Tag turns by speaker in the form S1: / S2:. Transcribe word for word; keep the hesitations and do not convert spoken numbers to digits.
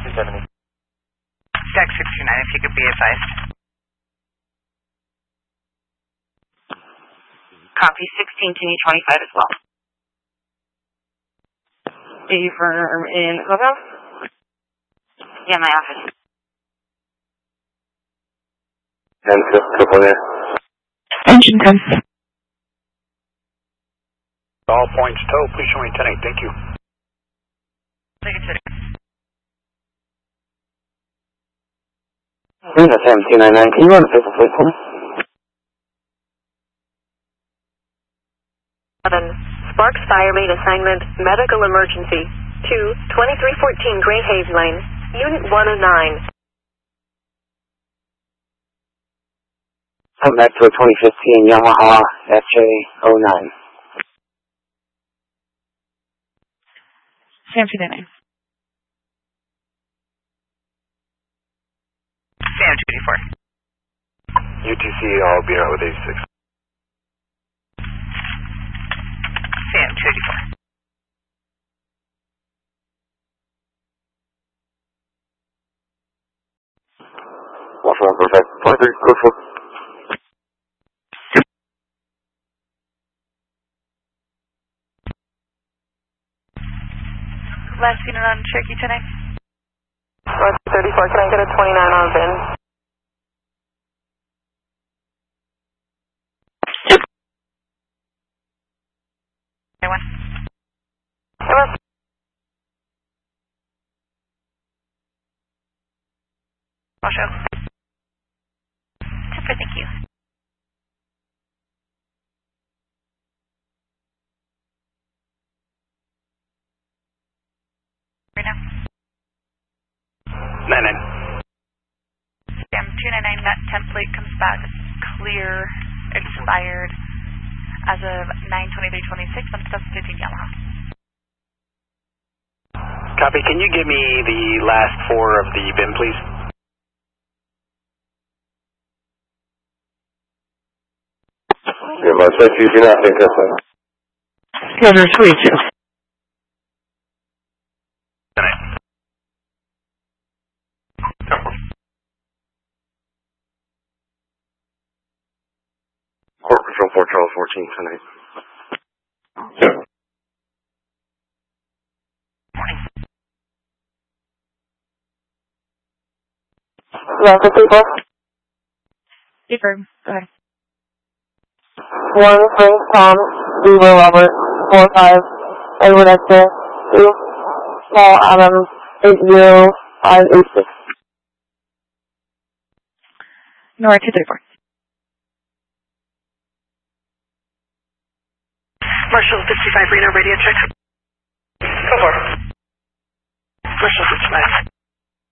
S1: seventy.
S2: Deck sixty-nine, if you could be advised. Copy, sixteen to twenty-five as well.
S3: Are you firm in clubhouse?
S2: Yeah, my office.
S1: ten to California.
S3: Engine ten.
S4: All points tow, please show me ten eight, thank you.
S1: Here's a seventeen ninety-nine, can you run a physical plate for me?
S5: seven. Sparks Fire Main Assignment, Medical Emergency. two, twenty-three fourteen Great Haven Lane, Unit one oh nine.
S1: Come back to a twenty fifteen Yamaha F J oh nine.
S3: Sam two nine nine.
S2: Sam two eighty-four.
S4: U T C, I'll be out with eighty-six.
S2: Sam two eighty-four.
S1: Watch one perfect. twenty-three, code four.
S2: Last unit on Cherokee ten nine.
S5: North thirty-four, can I get a twenty-nine on V I N?
S2: Anyone?
S5: Yes.
S2: I'll show. Super, thank you. Right now.
S4: nine nine.
S2: Sam two nine nine, that template comes back clear, expired as of nine twenty-three twenty-six on two thousand fifteen Yamaha.
S4: Copy, can you give me the last four of the V I N, please?
S1: Yeah, my safety, you do not think that's a...
S3: Yeah, there's twenty-two.
S1: Court Control four, Charles fourteen, tonight.
S5: Yeah, for people.
S3: Confirm. Go ahead.
S5: one, Frank, Tom, Zero, Robert, four, five, Edward, Esther, two, Paul, Adam, eight, zero, five, eight, six.
S3: Nora two three four.
S5: Marshall fifty-five, Reno, radio check.
S2: Go for it.
S5: Marshall fifty-five.